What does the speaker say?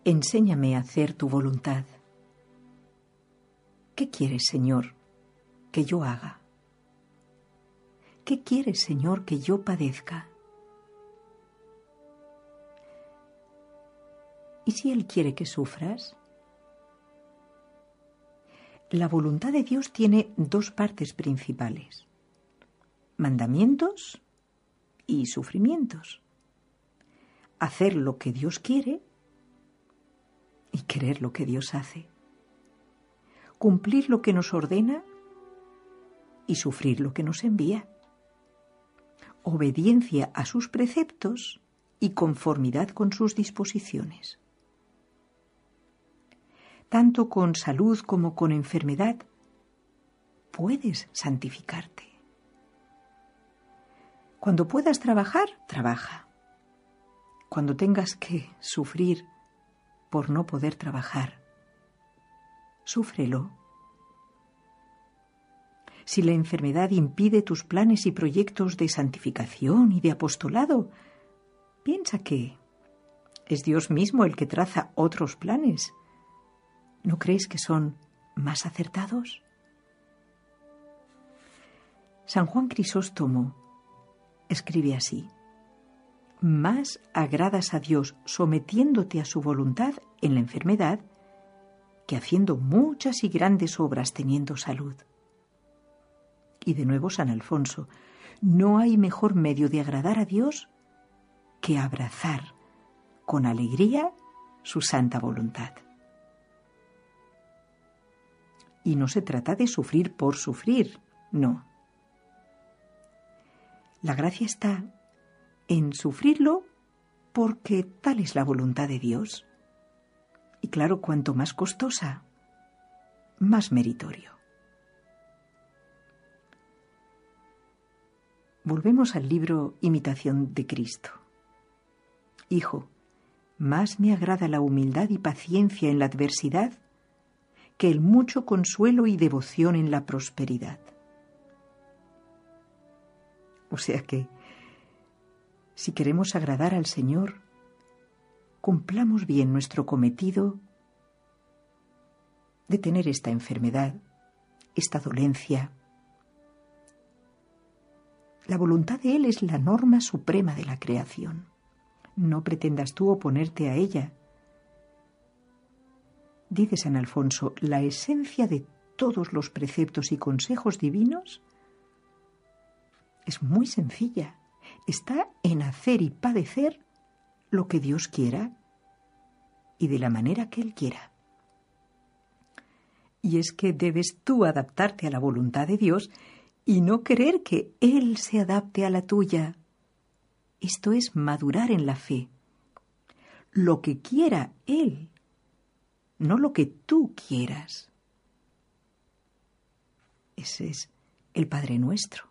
Enséñame a hacer tu voluntad. ¿Qué quieres, Señor, que yo haga? ¿Qué quieres, Señor, que yo padezca? ¿Y si Él quiere que sufras? La voluntad de Dios tiene dos partes principales: mandamientos y sufrimientos. Hacer lo que Dios quiere y querer lo que Dios hace. Cumplir lo que nos ordena y sufrir lo que nos envía. Obediencia a sus preceptos y conformidad con sus disposiciones. Tanto con salud como con enfermedad, puedes santificarte. Cuando puedas trabajar, trabaja. Cuando tengas que sufrir por no poder trabajar, súfrelo. Si la enfermedad impide tus planes y proyectos de santificación y de apostolado, piensa que es Dios mismo el que traza otros planes. ¿No crees que son más acertados? San Juan Crisóstomo escribe así: más agradas a Dios sometiéndote a su voluntad en la enfermedad que haciendo muchas y grandes obras teniendo salud. Y de nuevo San Alfonso: no hay mejor medio de agradar a Dios que abrazar con alegría su santa voluntad. Y no se trata de sufrir por sufrir, no. La gracia está en sufrirlo porque tal es la voluntad de Dios. Y claro, cuanto más costosa, más meritorio. Volvemos al libro Imitación de Cristo. Hijo, más me agrada la humildad y paciencia en la adversidad que el mucho consuelo y devoción en la prosperidad. O sea que, si queremos agradar al Señor, cumplamos bien nuestro cometido de tener esta enfermedad, esta dolencia. La voluntad de Él es la norma suprema de la creación. No pretendas tú oponerte a ella. Dice San Alfonso: la esencia de todos los preceptos y consejos divinos es muy sencilla. Está en hacer y padecer lo que Dios quiera y de la manera que Él quiera. Y es que debes tú adaptarte a la voluntad de Dios y no querer que Él se adapte a la tuya. Esto es madurar en la fe. Lo que quiera Él, no lo que tú quieras. Ese es el Padre Nuestro.